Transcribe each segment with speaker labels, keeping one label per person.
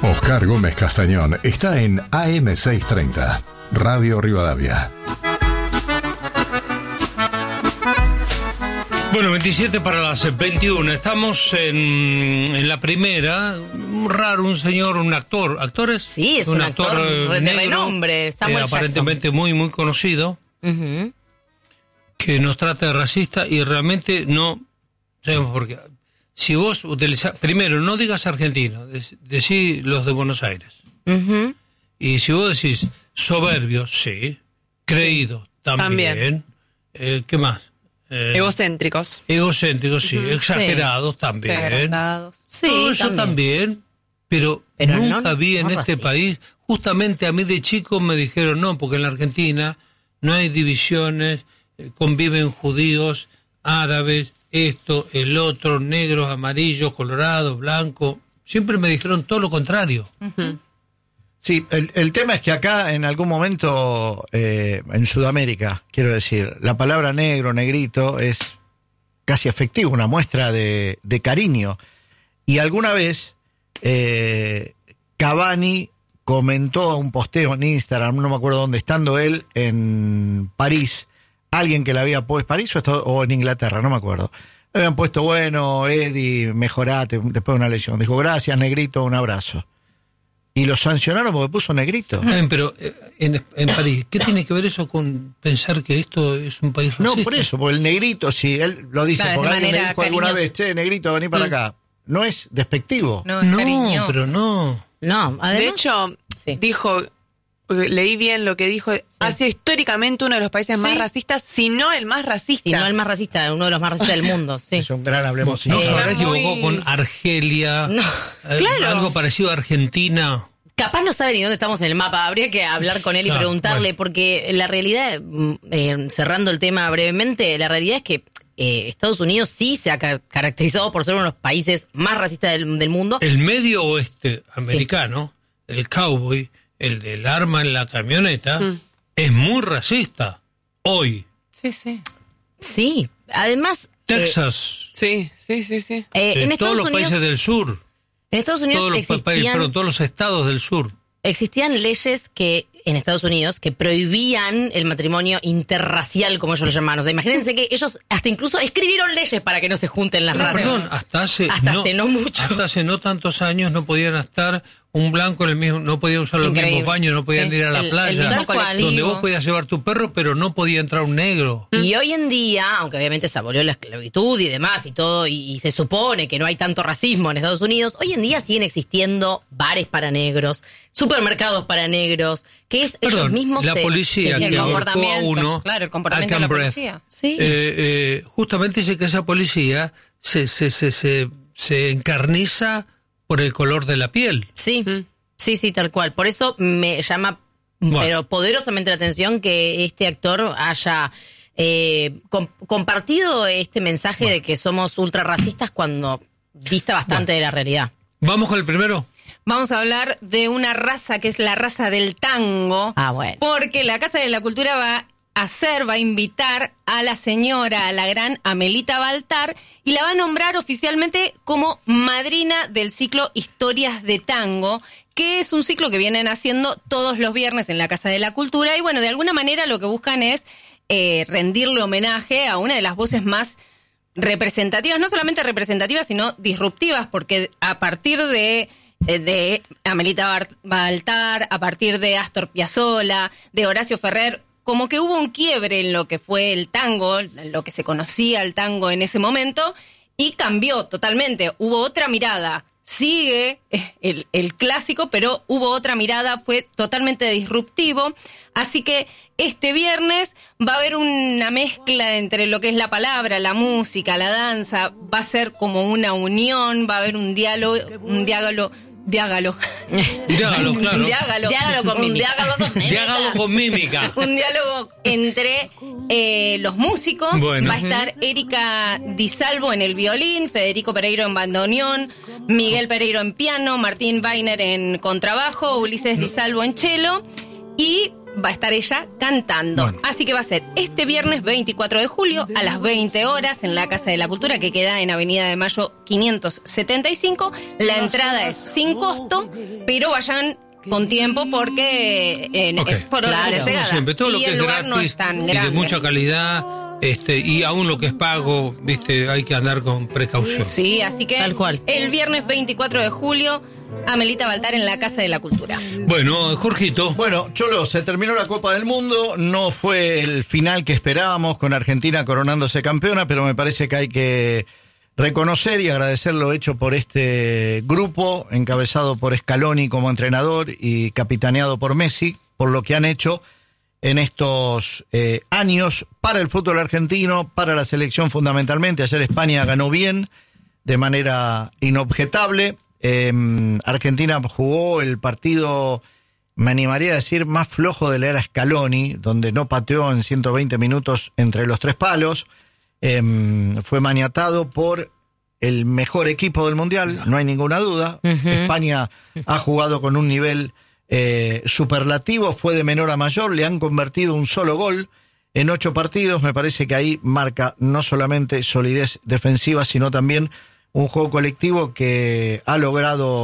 Speaker 1: Oscar Gómez Castañón está en AM630, Radio Rivadavia.
Speaker 2: Bueno, 27 para las 21. Estamos en la primera. Raro, un señor, un actor. ¿Actores?
Speaker 3: Sí, es un actor de
Speaker 2: negro,
Speaker 3: renombre, Samuel
Speaker 2: aparentemente
Speaker 3: Jackson.
Speaker 2: muy conocido, que nos trata de racista y realmente no sabemos por qué. Si vos utilizás, primero, no digas argentino, decí los de Buenos Aires. Y si vos decís soberbio, sí. Creído, también. ¿Qué más?
Speaker 4: Egocéntricos.
Speaker 2: Egocéntricos, sí. Exagerados, también.
Speaker 4: Exagerados.
Speaker 3: Sí,
Speaker 2: Todo eso también. Pero nunca vi en este país, justamente a mí de chico me dijeron no, porque en la Argentina no hay divisiones, conviven judíos, árabes, esto, el otro, negros, amarillos, colorados, blancos. Siempre me dijeron todo lo contrario.
Speaker 5: Sí, el tema es que acá en algún momento, en Sudamérica, quiero decir, la palabra negro, negrito, es casi afectivo, una muestra de cariño. Y alguna vez Cavani comentó un posteo en Instagram, no me acuerdo dónde, estando él en París, alguien que le había puesto, ¿París o en Inglaterra? No me acuerdo. Le habían puesto, bueno, Eddie, mejorate después de una lesión. Dijo, gracias, negrito, un abrazo. Y lo sancionaron porque puso negrito.
Speaker 2: Pero en París, ¿qué tiene que ver eso con pensar que esto es un país racista?
Speaker 5: No, por eso, porque el negrito, si él lo dice,
Speaker 3: claro,
Speaker 5: porque alguien le dijo
Speaker 3: cariñosa.
Speaker 5: alguna vez, che, negrito, vení para acá. No es despectivo.
Speaker 3: No, es cariñoso.
Speaker 2: Pero no.
Speaker 3: No, además,
Speaker 4: De hecho,
Speaker 3: sí.
Speaker 4: dijo, leí bien lo que dijo, ha sido históricamente uno de los países más racistas, si no el más racista.
Speaker 3: Si no el más racista, uno de los más racistas del mundo, sí.
Speaker 5: Es un gran hablemos.
Speaker 2: No se
Speaker 5: sin-
Speaker 2: habrá
Speaker 4: muy-
Speaker 2: equivocado con Argelia,
Speaker 3: No.
Speaker 4: Claro.
Speaker 2: algo parecido a Argentina.
Speaker 3: Capaz no sabe ni dónde estamos en el mapa. Habría que hablar con él y
Speaker 2: Claro,
Speaker 3: preguntarle,
Speaker 2: bueno.
Speaker 3: porque la realidad, cerrando el tema brevemente, la realidad es que Estados Unidos sí se ha caracterizado por ser uno de los países más racistas del mundo.
Speaker 2: El medio oeste americano, el cowboy, el del arma en la camioneta, es muy racista. Hoy.
Speaker 4: Sí, sí.
Speaker 3: Sí, además...
Speaker 2: Texas,
Speaker 4: Sí.
Speaker 3: en
Speaker 2: todos
Speaker 3: Estados
Speaker 2: los
Speaker 3: Unidos,
Speaker 2: países del sur,
Speaker 3: en Estados Unidos
Speaker 2: todos los estados del sur.
Speaker 3: existían leyes que en Estados Unidos que prohibían el matrimonio interracial, como ellos lo llamaban. O sea, imagínense que ellos hasta incluso escribieron leyes para que no se junten las razas.
Speaker 2: Perdón, hasta hace
Speaker 3: no mucho.
Speaker 2: Hasta hace no tantos años no podían estar un blanco en el mismo, no podían usar los
Speaker 3: Increíble.
Speaker 2: mismos baños, no podían
Speaker 3: Sí.
Speaker 2: ir a la
Speaker 3: El
Speaker 2: playa,
Speaker 3: mismo colectivo.
Speaker 2: donde vos podías llevar tu perro, pero no podía entrar un negro.
Speaker 3: Y hoy en día, aunque obviamente se abolió la esclavitud y demás y todo, y se supone que no hay tanto racismo en Estados Unidos, hoy en día siguen existiendo bares para negros, supermercados para negros, que ellos
Speaker 2: Perdón,
Speaker 3: mismos
Speaker 2: la policía
Speaker 3: se
Speaker 2: que ahorcó a uno,
Speaker 6: Claro, el comportamiento
Speaker 2: a
Speaker 6: de la
Speaker 2: Cambridge,
Speaker 6: policía.
Speaker 3: Sí.
Speaker 2: justamente dice que esa policía se encarniza por el color de la piel.
Speaker 3: Sí, sí, tal cual. Por eso me llama pero poderosamente la atención que este actor haya compartido este mensaje de que somos ultra racistas cuando dista bastante de la realidad.
Speaker 2: ¿Vamos con el primero?
Speaker 6: Vamos a hablar de una raza que es la raza del tango.
Speaker 3: Ah, bueno.
Speaker 6: Porque la Casa de la Cultura va a invitar a la señora, a la gran Amelita Baltar, y la va a nombrar oficialmente como madrina del ciclo Historias de Tango, que es un ciclo que vienen haciendo todos los viernes en la Casa de la Cultura. Y bueno, de alguna manera lo que buscan es rendirle homenaje a una de las voces más representativas, no solamente representativas, sino disruptivas, porque a partir de Amelita Baltar, a partir de Astor Piazzolla, de Horacio Ferrer, como que hubo un quiebre en lo que fue el tango, en lo que se conocía el tango en ese momento, y cambió totalmente. Hubo otra mirada. Sigue el clásico, pero hubo otra mirada, fue totalmente disruptivo. Así que este viernes va a haber una mezcla entre lo que es la palabra, la música, la danza. Va a ser como una unión, va a haber un diálogo, claro.
Speaker 3: Diágalo con mímica.
Speaker 6: Un diálogo entre los músicos.
Speaker 2: Bueno.
Speaker 6: Va a estar Erika Di Salvo en el violín, Federico Pereiro en bandoneón, Miguel Pereiro en piano, Martín Weiner en contrabajo, Ulises Di Salvo en cello. Y va a estar ella cantando.
Speaker 2: Bueno.
Speaker 6: Así que va a ser este viernes 24 de julio a las 20 horas en la Casa de la Cultura, que queda en Avenida de Mayo 575. La entrada es sin costo, pero vayan con tiempo porque es por orden de llegada.
Speaker 2: Siempre, todo
Speaker 6: y
Speaker 2: lo que
Speaker 6: el
Speaker 2: es
Speaker 6: lugar
Speaker 2: gratis
Speaker 6: no es tan
Speaker 2: y
Speaker 6: grande.
Speaker 2: de mucha calidad, y aún lo que es pago, hay que andar con precaución.
Speaker 6: Sí, así que
Speaker 3: Tal cual.
Speaker 6: el viernes 24 de julio, Amelita Baltar en la Casa de la Cultura.
Speaker 2: Bueno, Jorgito.
Speaker 5: Bueno, Cholo, se terminó la Copa del Mundo, no fue el final que esperábamos con Argentina coronándose campeona, pero me parece que hay que reconocer y agradecer lo hecho por este grupo, encabezado por Scaloni como entrenador y capitaneado por Messi, por lo que han hecho en estos años para el fútbol argentino, para la selección fundamentalmente. Ayer España ganó bien, de manera inobjetable. Argentina jugó el partido, me animaría a decir, más flojo de la era Scaloni, donde no pateó en 120 minutos entre los tres palos. Fue maniatado por el mejor equipo del Mundial, no hay ninguna duda. España ha jugado con un nivel superlativo, fue de menor a mayor, le han convertido un solo gol en 8 partidos. Me parece que ahí marca no solamente solidez defensiva, sino también un juego colectivo que ha logrado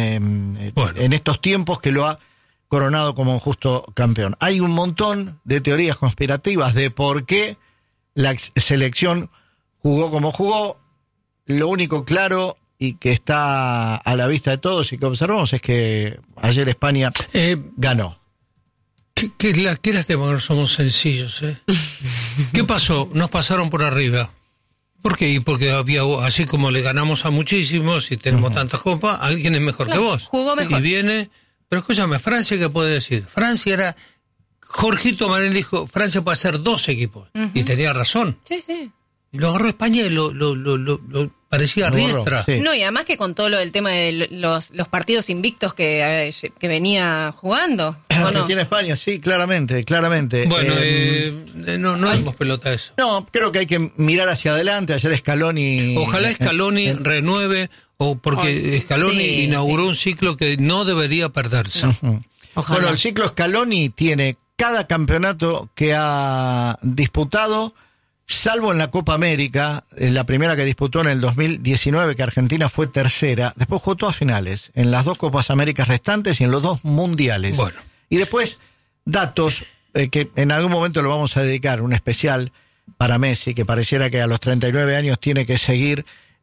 Speaker 5: en estos tiempos, que lo ha coronado como un justo campeón. Hay un montón de teorías conspirativas de por qué la selección jugó como jugó. Lo único claro y que está a la vista de todos y que observamos es que ayer España ganó.
Speaker 2: Qué lástima que no somos sencillos, ¿eh? ¿Qué pasó? Nos pasaron por arriba. ¿Por qué? Y porque había, así como le ganamos a muchísimos y tenemos tantas copas, alguien es mejor que vos.
Speaker 6: Jugó mejor.
Speaker 2: Y viene, pero escúchame, Francia, ¿qué puede decir? Francia era, Jorgito Marín dijo, Francia puede ser 2 equipos. Y tenía razón.
Speaker 6: Sí, sí.
Speaker 2: Y lo agarró España y lo parecía riestra.
Speaker 5: Sí.
Speaker 6: No, y además que con todo lo del tema de los partidos invictos que venía jugando, ¿o no?
Speaker 5: Tiene España, sí, claramente.
Speaker 2: Bueno, no demos pelota a eso.
Speaker 5: No, creo que hay que mirar hacia adelante. Ayer Scaloni...
Speaker 2: Ojalá Scaloni renueve, porque Scaloni
Speaker 3: sí,
Speaker 2: inauguró un ciclo que no debería perderse.
Speaker 3: Ojalá.
Speaker 5: Bueno, el ciclo Scaloni tiene cada campeonato que ha disputado, salvo en la Copa América, la primera que disputó en el 2019, que Argentina fue tercera. Después jugó todas finales, en las 2 Copas Américas restantes y en los 2 mundiales.
Speaker 2: Bueno.
Speaker 5: Y después, datos que en algún momento lo vamos a dedicar, un especial para Messi, que pareciera que a los 39 años tiene que seguir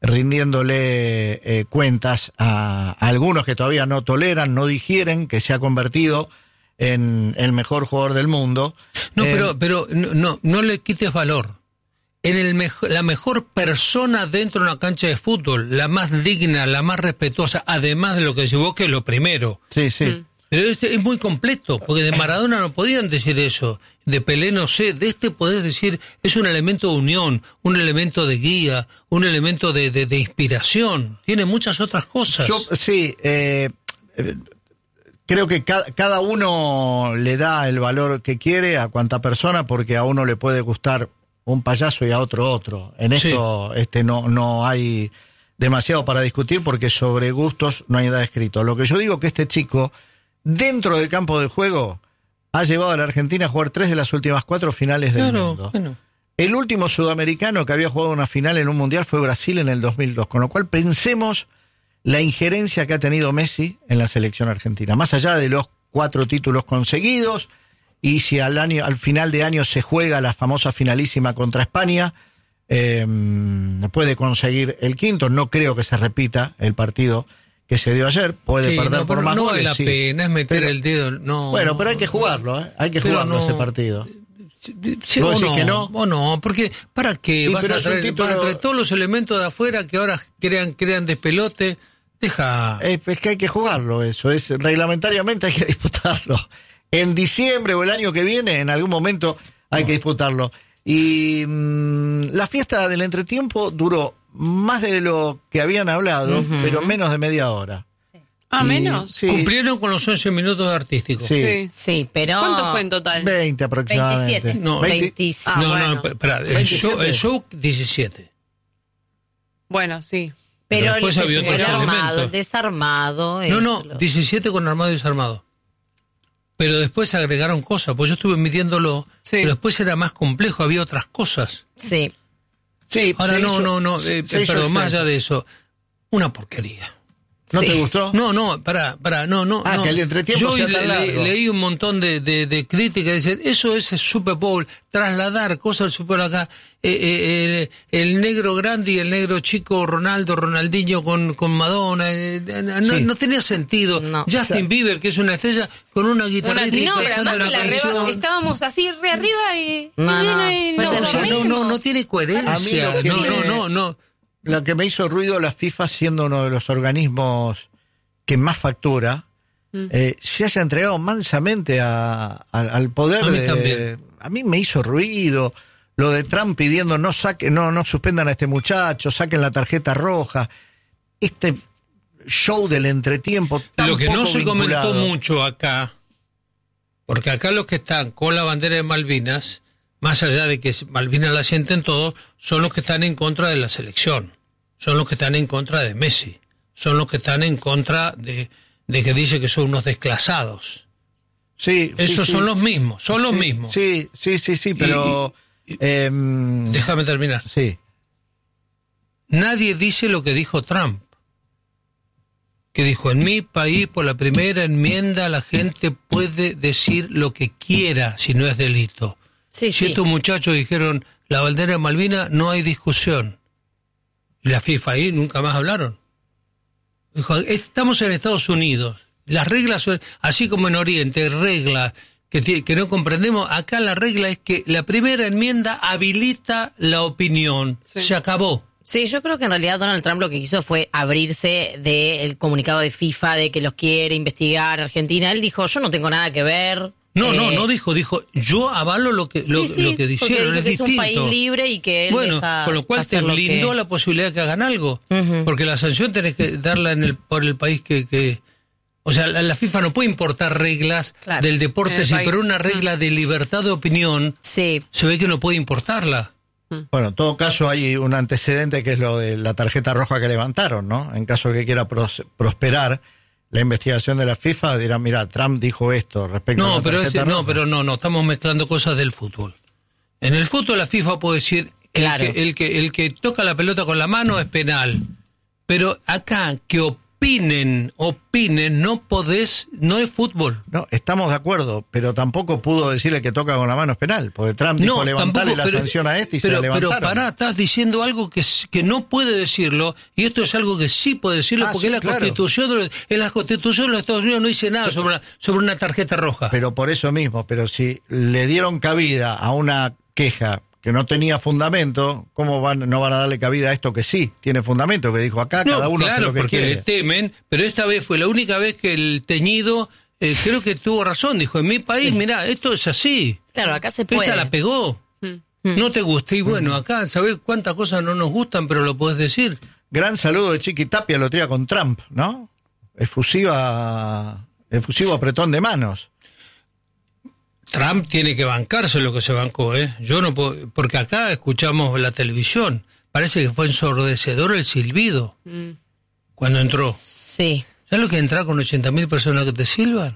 Speaker 5: rindiéndole cuentas a algunos que todavía no toleran, no digieren que se ha convertido en el mejor jugador del mundo.
Speaker 2: No, pero no le quites valor. La mejor persona dentro de una cancha de fútbol, la más digna, la más respetuosa, además de lo que decís vos, que es lo primero.
Speaker 5: Sí, sí.
Speaker 2: Pero es muy completo, porque de Maradona no podían decir eso, de Pelé no sé, de podés decir, es un elemento de unión, un elemento de guía, un elemento de inspiración, tiene muchas otras cosas.
Speaker 5: Creo que cada uno le da el valor que quiere a cuanta persona, porque a uno le puede gustar un payaso y a otro. En esto no hay demasiado para discutir, porque sobre gustos no hay nada escrito. Lo que yo digo que este chico, dentro del campo de juego, ha llevado a la Argentina a jugar 3 de las últimas 4 finales del mundo. Bueno. El último sudamericano que había jugado una final en un mundial fue Brasil en el 2002, con lo cual pensemos la injerencia que ha tenido Messi en la selección argentina, más allá de los 4 títulos conseguidos. Y si al final de año se juega la famosa finalísima contra España, puede conseguir el 5º. No creo que se repita el partido que se dio ayer. Puede perder por más goles.
Speaker 2: No vale la pena, es meter el dedo. No.
Speaker 5: Bueno, pero hay que jugarlo, ¿eh? Hay que jugarlo ese partido.
Speaker 2: Sí,
Speaker 5: ¿Vos decís
Speaker 2: no,
Speaker 5: que no?
Speaker 2: O no, porque ¿para qué?
Speaker 5: Sí,
Speaker 2: Vas a traer todos los elementos de afuera que ahora crean despelote. Deja.
Speaker 5: Es que hay que jugarlo eso. Reglamentariamente hay que disputarlo. En diciembre o el año que viene, en algún momento hay que disputarlo. Y la fiesta del entretiempo duró más de lo que habían hablado, pero menos de media hora.
Speaker 6: Sí.
Speaker 4: ¿Menos?
Speaker 5: Sí.
Speaker 2: Cumplieron con los 11 minutos artísticos.
Speaker 3: Sí, pero...
Speaker 4: ¿Cuánto fue en total?
Speaker 5: 20 aproximadamente.
Speaker 6: 27.
Speaker 2: No,
Speaker 3: 27.
Speaker 2: no, espera, el show 17.
Speaker 4: Bueno, sí.
Speaker 3: Pero
Speaker 2: después había otros
Speaker 3: el armado,
Speaker 2: elementos.
Speaker 3: el desarmado...
Speaker 2: No, 17 con armado y desarmado. pero después agregaron cosas, pues yo estuve midiéndolo,
Speaker 4: Sí.
Speaker 2: pero después era más complejo, había otras cosas.
Speaker 3: Sí.
Speaker 5: Sí,
Speaker 2: Ahora
Speaker 5: se hizo- se hizo
Speaker 2: perdón, más
Speaker 5: extenso.
Speaker 2: allá de eso, una porquería.
Speaker 5: ¿No
Speaker 3: Sí.
Speaker 5: te gustó?
Speaker 2: No, pará, no.
Speaker 5: Ah, que el entretiempo
Speaker 2: Yo
Speaker 5: sea tan largo.
Speaker 2: leí un montón de críticas, dicen, eso es el Super Bowl, trasladar cosas del Super Bowl acá, el negro grande y el negro chico, Ronaldinho con Madonna, no tenía sentido.
Speaker 3: No.
Speaker 2: Justin Bieber, que es una estrella, con una guitarrita
Speaker 6: No, pero
Speaker 2: cantando
Speaker 6: además que
Speaker 2: una
Speaker 6: la
Speaker 2: canción.
Speaker 6: estábamos así re arriba y
Speaker 3: No,
Speaker 6: vino
Speaker 3: no,
Speaker 6: y
Speaker 3: fue
Speaker 6: nos
Speaker 3: terrible.
Speaker 2: O sea,
Speaker 6: dormimos.
Speaker 2: no tiene coherencia.
Speaker 5: A mí lo que
Speaker 2: No.
Speaker 5: Lo que me hizo ruido la FIFA, siendo uno de los organismos que más factura, se haya entregado mansamente al poder.
Speaker 2: A mí también.
Speaker 5: A mí me hizo ruido lo de Trump pidiendo no suspendan a este muchacho, saquen la tarjeta roja. Este show del entretiempo. Tan
Speaker 2: Lo que no
Speaker 5: poco
Speaker 2: se comentó
Speaker 5: vinculado.
Speaker 2: mucho acá, porque acá los que están con la bandera de Malvinas, más allá de que Malvinas la sienten todos, son los que están en contra de la selección, son los que están en contra de Messi, son los que están en contra de que dice que son unos desclasados.
Speaker 5: Sí,
Speaker 2: Esos
Speaker 5: sí,
Speaker 2: son
Speaker 5: sí.
Speaker 2: los mismos, son los mismos.
Speaker 5: Sí, pero...
Speaker 2: Déjame terminar.
Speaker 5: sí.
Speaker 2: Nadie dice lo que dijo Trump, que dijo, en mi país por la primera enmienda la gente puede decir lo que quiera si no es delito.
Speaker 3: Sí,
Speaker 2: Si
Speaker 3: sí.
Speaker 2: estos muchachos dijeron la bandera de Malvinas, no hay discusión. Y la FIFA ahí nunca más hablaron. Dijo, estamos en Estados Unidos. Las reglas son, así como en Oriente, reglas que no comprendemos. Acá la regla es que la primera enmienda habilita la opinión.
Speaker 4: Sí.
Speaker 2: Se acabó.
Speaker 3: Sí, yo creo que en realidad Donald Trump lo que quiso fue abrirse del comunicado de FIFA de que los quiere investigar Argentina. Él dijo, yo no tengo nada que ver.
Speaker 2: No dijo, yo avalo lo que
Speaker 3: Sí, sí,
Speaker 2: lo que
Speaker 3: porque
Speaker 2: dijeron,
Speaker 3: dijo
Speaker 2: es
Speaker 3: que es un
Speaker 2: distinto.
Speaker 3: país libre y que él
Speaker 2: Bueno,
Speaker 3: deja
Speaker 2: con lo cual te
Speaker 3: hacer lo
Speaker 2: blindó
Speaker 3: que-
Speaker 2: la posibilidad de que hagan algo,
Speaker 3: Ujú.
Speaker 2: porque la sanción tenés que darla por el país que o sea, la FIFA no puede importar reglas
Speaker 3: Claro.
Speaker 2: del deporte,
Speaker 4: En el
Speaker 2: sí,
Speaker 4: país.
Speaker 2: pero una regla de libertad de opinión
Speaker 3: Sí,
Speaker 2: se ve que no puede importarla.
Speaker 5: Bueno, en todo caso hay un antecedente que es lo de la tarjeta roja que levantaron, ¿no? En caso de que quiera prosperar la investigación de la FIFA, dirán, mira, Trump dijo esto respecto a
Speaker 2: No,
Speaker 5: la
Speaker 2: pero
Speaker 5: tarjeta roja.
Speaker 2: no, estamos mezclando cosas del fútbol. En el fútbol la FIFA puede decir
Speaker 3: Claro.
Speaker 2: el que toca la pelota con la mano es penal. Pero acá que opinen, no podés, no es fútbol.
Speaker 5: No, estamos de acuerdo, pero tampoco pudo decirle que toca con la mano es penal, porque Trump dijo levantarle la sanción a este y se la levantaron.
Speaker 2: Pero pará, estás diciendo algo que no puede decirlo, y esto es algo que sí puede decirlo, porque
Speaker 5: sí,
Speaker 2: es la
Speaker 5: claro.
Speaker 2: Constitución, en la Constitución de los Estados Unidos no dice nada sobre una tarjeta roja.
Speaker 5: Pero por eso mismo, pero si le dieron cabida a una queja que no tenía fundamento, ¿cómo no van a darle cabida a esto que sí tiene fundamento? Que dijo acá, cada uno hace
Speaker 2: claro,
Speaker 5: lo que
Speaker 2: porque
Speaker 5: quiere.
Speaker 2: le temen, pero esta vez fue la única vez que el teñido, creo que tuvo razón, dijo, en mi país, mirá, esto es así.
Speaker 3: claro, acá se puede.
Speaker 2: Esta la pegó. No te gusta, y bueno, acá, ¿sabés cuántas cosas no nos gustan, pero lo podés decir?
Speaker 5: Gran saludo de Chiqui Tapia, lo traía con Trump, ¿no? Efusivo apretón de manos.
Speaker 2: Trump tiene que bancarse lo que se bancó, ¿eh? Yo no puedo, porque acá escuchamos la televisión, parece que fue ensordecedor el silbido cuando entró.
Speaker 3: Sí.
Speaker 2: ¿Sabes lo que es entrar con 80.000 personas que te silban?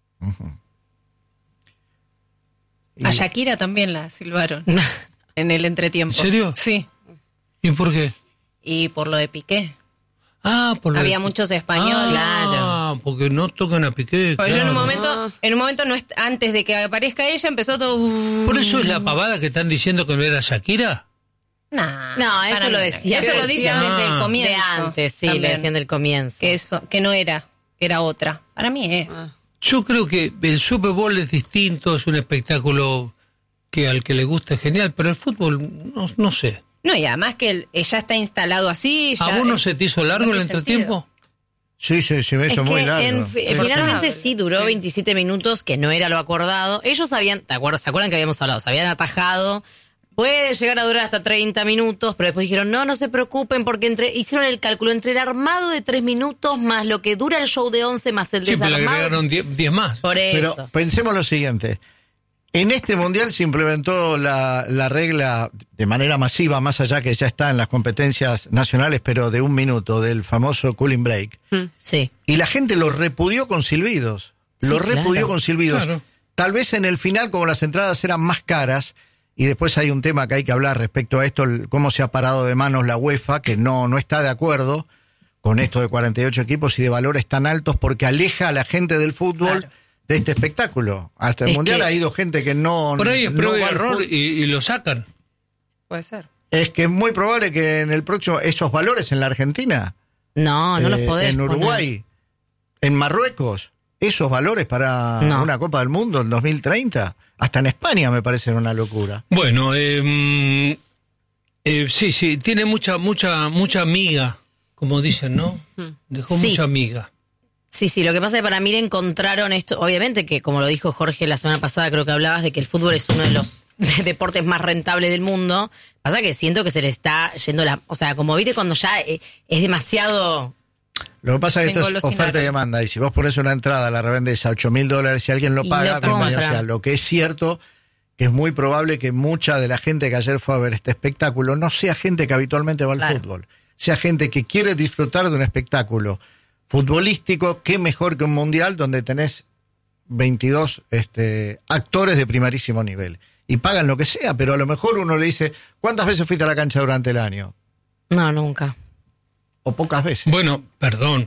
Speaker 6: A Shakira también la silbaron en el entretiempo.
Speaker 2: ¿En serio?
Speaker 6: Sí.
Speaker 2: ¿Y por qué?
Speaker 6: Y por lo de Piqué.
Speaker 2: Ah, por lo
Speaker 6: Había
Speaker 2: de-
Speaker 6: muchos españoles.
Speaker 2: Ah, porque no tocan a Piqué.
Speaker 6: Porque yo en un
Speaker 2: claro.
Speaker 6: momento no antes de que aparezca ella empezó todo.
Speaker 2: ¿Por eso es la pavada que están diciendo que no era Shakira?
Speaker 6: Nah,
Speaker 3: No, eso
Speaker 6: para
Speaker 3: lo
Speaker 6: mí.
Speaker 3: decía.
Speaker 6: Eso lo dicen
Speaker 2: Ah.
Speaker 6: desde el comienzo.
Speaker 3: De antes, sí,
Speaker 6: también.
Speaker 3: lo decían del comienzo.
Speaker 6: Que no era, que era otra. Para mí es.
Speaker 2: Yo creo que el Super Bowl es distinto, es un espectáculo que al que le gusta es genial, pero el fútbol, no sé.
Speaker 6: No, y además que ya está instalado así.
Speaker 2: ¿A
Speaker 6: ya-
Speaker 2: vos no se te hizo largo
Speaker 6: no
Speaker 2: el
Speaker 6: tiene
Speaker 2: entretiempo?
Speaker 5: Sí, se me hizo
Speaker 3: Es
Speaker 5: muy
Speaker 3: que
Speaker 5: largo.
Speaker 3: finalmente sí duró
Speaker 4: Sí.
Speaker 3: 27 minutos, que no era lo acordado. Ellos habían, ¿se acuerdan que habíamos hablado? Se habían atajado. Puede llegar a durar hasta 30 minutos, pero después dijeron, no se preocupen, porque hicieron el cálculo entre el armado de 3 minutos más lo que dura el show de 11 más el
Speaker 2: Sí, pero le
Speaker 3: desarmado.
Speaker 2: agregaron 10 más.
Speaker 3: Por eso.
Speaker 5: Pero pensemos lo siguiente. En este mundial se implementó la regla de manera masiva, más allá que ya está en las competencias nacionales, pero de 1 minuto, del famoso cooling break.
Speaker 3: Sí.
Speaker 5: Y la gente lo repudió con silbidos. lo repudió
Speaker 3: claro.
Speaker 5: con silbidos.
Speaker 2: Claro.
Speaker 5: Tal vez en el final, como las entradas eran más caras, y después hay un tema que hay que hablar respecto a esto, cómo se ha parado de manos la UEFA, que no está de acuerdo con esto de 48 equipos y de valores tan altos, porque aleja a la gente del fútbol de este espectáculo. Hasta el Mundial ha ido gente que no...
Speaker 2: Por ahí es
Speaker 5: no
Speaker 2: prueba y
Speaker 5: va al
Speaker 2: error
Speaker 5: fútbol.
Speaker 2: y lo sacan.
Speaker 4: Puede ser.
Speaker 5: Es que es muy probable que en el próximo, esos valores en la Argentina,
Speaker 3: No los podés
Speaker 5: en Uruguay,
Speaker 3: poner.
Speaker 5: en Marruecos, esos valores para una Copa del Mundo en 2030, hasta en España me parecen una locura.
Speaker 2: Bueno, sí, tiene mucha miga, como dicen, ¿no? Dejó mucha miga.
Speaker 3: Sí, lo que pasa es que para mí le encontraron esto, obviamente que como lo dijo Jorge la semana pasada, creo que hablabas de que el fútbol es uno de los deportes más rentables del mundo. Pasa que siento que se le está yendo o sea, como viste cuando ya es demasiado...
Speaker 5: Lo que pasa es que esto es oferta y demanda, y si vos pones una entrada, la revendes a $8.000, si alguien lo paga, bienvenido sea. Lo que es cierto, que es muy probable que mucha de la gente que ayer fue a ver este espectáculo no sea gente que habitualmente va al fútbol, sea gente que quiere disfrutar de un espectáculo futbolístico. Qué mejor que un mundial donde tenés 22 actores de primerísimo nivel. Y pagan lo que sea, pero a lo mejor uno le dice, ¿cuántas veces fuiste a la cancha durante el año?
Speaker 3: No, nunca.
Speaker 5: O pocas veces.
Speaker 2: Bueno, perdón.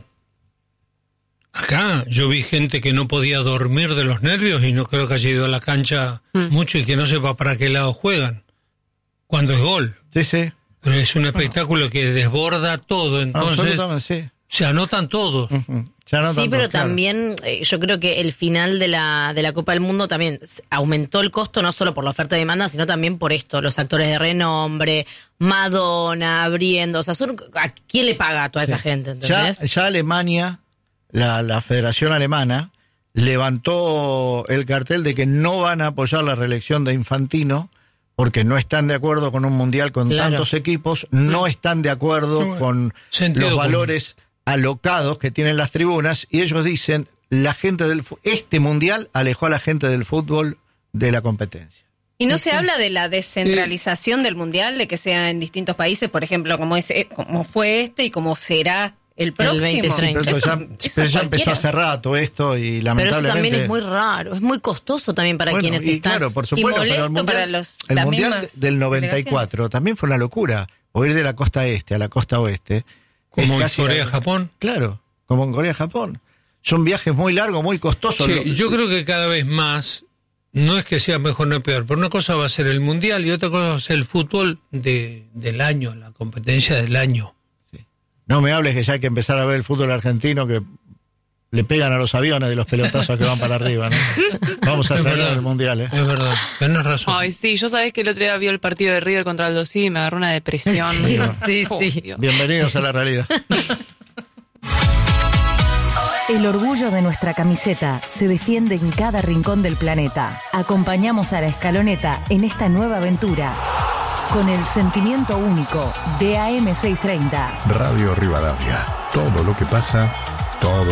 Speaker 2: Acá yo vi gente que no podía dormir de los nervios y no creo que haya ido a la cancha mucho y que no sepa para qué lado juegan. Cuando es gol.
Speaker 5: Sí.
Speaker 2: Pero es un espectáculo que desborda todo, entonces se anotan todos.
Speaker 3: Sí, pero también yo creo que el final de la Copa del Mundo también aumentó el costo, no solo por la oferta y demanda, sino también por esto, los actores de renombre, Madonna abriendo, o sea, ¿a quién le paga a toda esa gente? ¿Entendés?
Speaker 5: Ya Alemania, la Federación Alemana, levantó el cartel de que no van a apoyar la reelección de Infantino porque no están de acuerdo con un mundial con tantos equipos, no están de acuerdo con los valores alocados que tienen las tribunas, y ellos dicen, este mundial alejó a la gente del fútbol de la competencia.
Speaker 6: ¿Y no se habla de la descentralización del mundial, de que sea en distintos países, por ejemplo, como fue y como será el próximo?
Speaker 5: Pero ya empezó hace rato esto y lamentablemente...
Speaker 3: Pero eso también es muy raro, es muy costoso también para quienes están...
Speaker 5: Claro, por supuesto, pero el mundial del 94 también fue una locura, o ir de la costa este a la costa oeste.
Speaker 2: Como en Corea-Japón.
Speaker 5: Claro, como en Corea-Japón. Son viajes muy largos, muy costosos.
Speaker 2: Sí, yo creo que cada vez más, no es que sea mejor ni peor, pero una cosa va a ser el mundial y otra cosa va a ser el fútbol del año, la competencia del año.
Speaker 5: Sí. No me hables que ya hay que empezar a ver el fútbol argentino, que le pegan a los aviones de los pelotazos que van para arriba, ¿no? Vamos a traer el mundial, ¿eh?
Speaker 2: Es verdad, tenés razón.
Speaker 4: Ay, sí, yo sabés que el otro día vi el partido de River contra Aldo Civi y me agarró una depresión.
Speaker 3: Sí.
Speaker 5: Bienvenidos a la realidad.
Speaker 7: El orgullo de nuestra camiseta se defiende en cada rincón del planeta. Acompañamos a la Escaloneta en esta nueva aventura con el sentimiento único de AM630.
Speaker 1: Radio Rivadavia. Todo lo que pasa, todo